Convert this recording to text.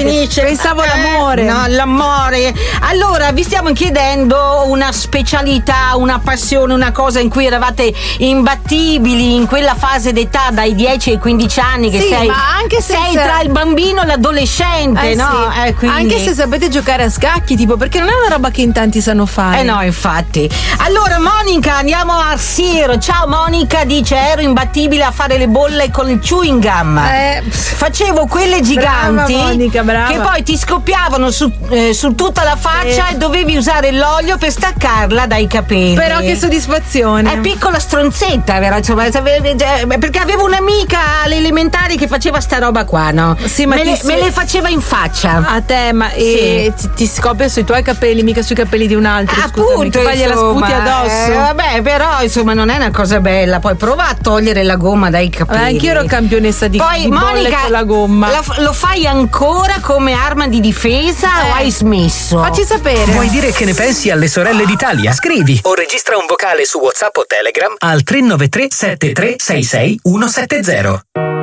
finisce. Pensavo l'amore. No, l'amore. Allora, vi stiamo chiedendo una specialità, una passione, una cosa in cui eravate imbattibili in quella fase d'età dai 10 ai 15 anni che Sì, sei, ma anche se sei tra il bambino e l'adolescente, no? Sì. Quindi... Anche se sapete giocare a scacchi, tipo, perché non è una roba che in tanti sanno fare. No, infatti. Allora, Monica, andiamo a Sir. Ciao Monica, dice: ero imbattibile a fare le bolle con il chewing gum. Facevo quelle giganti, brava, Monica, brava. che poi ti scoppiavano su tutta la faccia e dovevi usare l'olio per staccarla dai capelli. Però che soddisfazione. È piccola stronzetta, vero? Insomma, perché avevo un'amica alle elementari che faceva sta roba qua, no? Sì, ma me le faceva in faccia. A te, ma ti scoppia sui tuoi capelli, mica sui capelli di un altro. Appunto, fagli la sputi addosso. Vabbè, però insomma non è una cosa bella. Poi prova a togliere la gomma dai capelli. Anch'io ero campionessa di Poi bolle Monica, con la gomma. lo fai ancora come arma di difesa o hai smesso? Facci sapere. Vuoi dire che ne pensi alle sorelle d'Italia? Scrivi o registra un vocale su WhatsApp o Telegram al 393 7366 170.